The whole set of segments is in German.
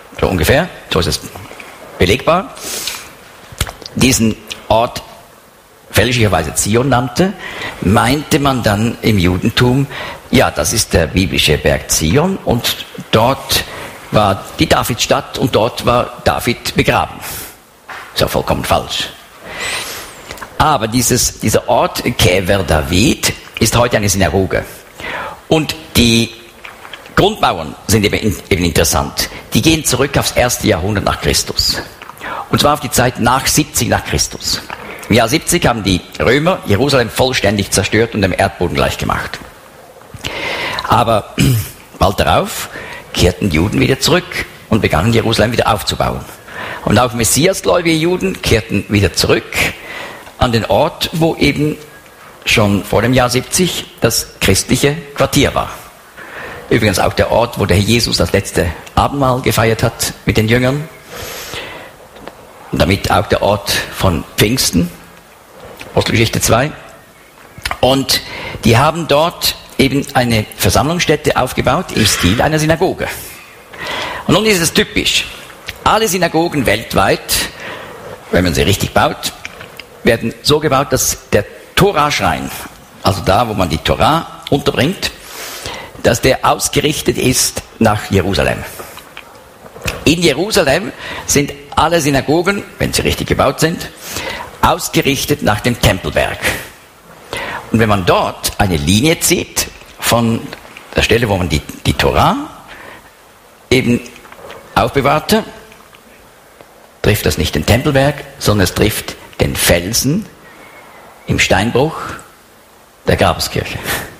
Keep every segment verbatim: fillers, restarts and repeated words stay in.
so ungefähr, so ist es belegbar, diesen Ort fälschlicherweise Zion nannte, meinte man dann im Judentum, ja, das ist der biblische Berg Zion und dort war die Davidstadt und dort war David begraben. Ist ja vollkommen falsch. Aber dieses, dieser Ort Kever David ist heute eine Synagoge. Und die Grundmauern sind eben, eben interessant. Die gehen zurück aufs erste Jahrhundert nach Christus. Und zwar auf die Zeit nach siebzig nach Christus. Im Jahr siebzig haben die Römer Jerusalem vollständig zerstört und dem Erdboden gleichgemacht. Aber bald darauf kehrten Juden wieder zurück und begannen Jerusalem wieder aufzubauen. Und auch messiasgläubige Juden kehrten wieder zurück an den Ort, wo eben schon vor dem Jahr siebzig das christliche Quartier war. Übrigens auch der Ort, wo der Herr Jesus das letzte Abendmahl gefeiert hat mit den Jüngern. Und damit auch der Ort von Pfingsten, Apostelgeschichte zwei. Und die haben dort eben eine Versammlungsstätte aufgebaut im Stil einer Synagoge. Und nun ist es typisch. Alle Synagogen weltweit, wenn man sie richtig baut, werden so gebaut, dass der Toraschrein, also da, wo man die Tora unterbringt, dass der ausgerichtet ist nach Jerusalem. In Jerusalem sind alle Synagogen, wenn sie richtig gebaut sind, ausgerichtet nach dem Tempelberg. Und wenn man dort eine Linie zieht, von der Stelle, wo man die, die Tora eben aufbewahrte, trifft das nicht den Tempelberg, sondern es trifft den Felsen im Steinbruch der Grabeskirche.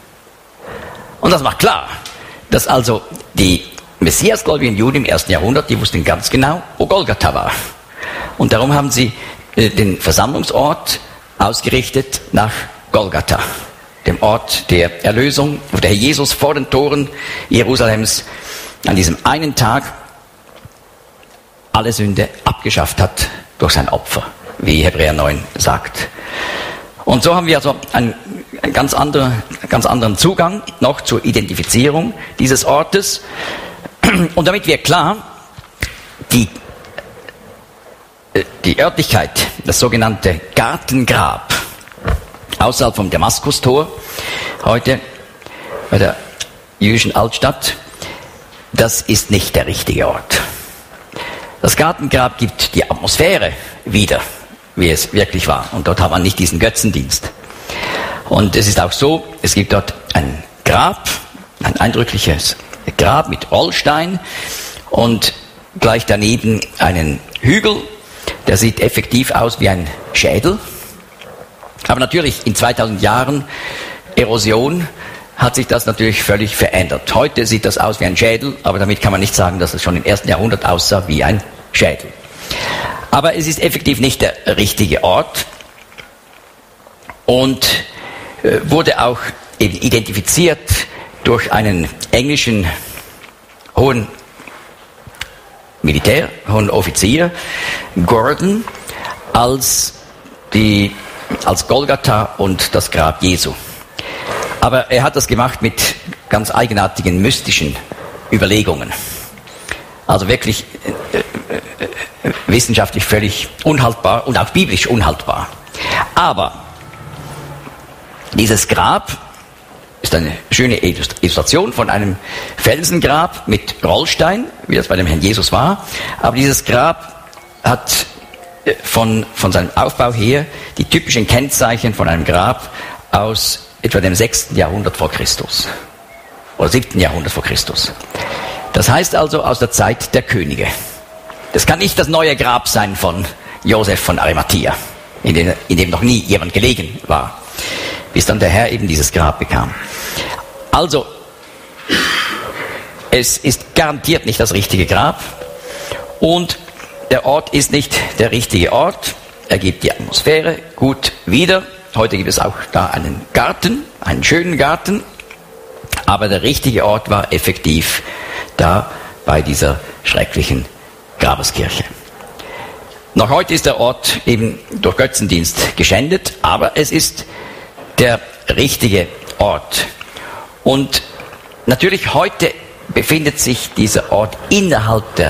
Und das macht klar, dass also die messiasgläubigen Juden im ersten Jahrhundert, die wussten ganz genau, wo Golgatha war. Und darum haben sie äh, den Versammlungsort ausgerichtet nach Golgatha, dem Ort der Erlösung, wo der Herr Jesus vor den Toren Jerusalems an diesem einen Tag alle Sünde abgeschafft hat durch sein Opfer, wie Hebräer neun sagt. Und so haben wir also einen, einen ganz, andere, ganz anderen Zugang noch zur Identifizierung dieses Ortes. Und damit wird klar, die, die Örtlichkeit, das sogenannte Gartengrab, außerhalb vom Damaskustor, heute bei der jüdischen Altstadt, das ist nicht der richtige Ort. Das Gartengrab gibt die Atmosphäre wieder, wie es wirklich war. Und dort hat man nicht diesen Götzendienst. Und es ist auch so, es gibt dort ein Grab, ein eindrückliches Grab mit Rollstein und gleich daneben einen Hügel, der sieht effektiv aus wie ein Schädel. Aber natürlich in zweitausend Jahren Erosion hat sich das natürlich völlig verändert. Heute sieht das aus wie ein Schädel, aber damit kann man nicht sagen, dass es schon im ersten Jahrhundert aussah wie ein Schädel. Aber es ist effektiv nicht der richtige Ort und äh, wurde auch eben identifiziert durch einen englischen hohen Militär, hohen Offizier, Gordon, als, die, als Golgatha und das Grab Jesu. Aber er hat das gemacht mit ganz eigenartigen, mystischen Überlegungen. Also wirklich äh, äh, wissenschaftlich völlig unhaltbar und auch biblisch unhaltbar. Aber dieses Grab ist eine schöne Illustration von einem Felsengrab mit Rollstein, wie das bei dem Herrn Jesus war. Aber dieses Grab hat von, von seinem Aufbau her die typischen Kennzeichen von einem Grab aus etwa dem sechsten Jahrhundert vor Christus oder siebten Jahrhundert vor Christus. Das heißt also aus der Zeit der Könige. Das kann nicht das neue Grab sein von Josef von Arimathea, in dem, in dem noch nie jemand gelegen war, bis dann der Herr eben dieses Grab bekam. Also, es ist garantiert nicht das richtige Grab und der Ort ist nicht der richtige Ort. Er gibt die Atmosphäre gut wieder. Heute gibt es auch da einen Garten, einen schönen Garten, aber der richtige Ort war effektiv da bei dieser schrecklichen Grabeskirche. Noch heute ist der Ort eben durch Götzendienst geschändet, aber es ist der richtige Ort. Und natürlich heute befindet sich dieser Ort innerhalb der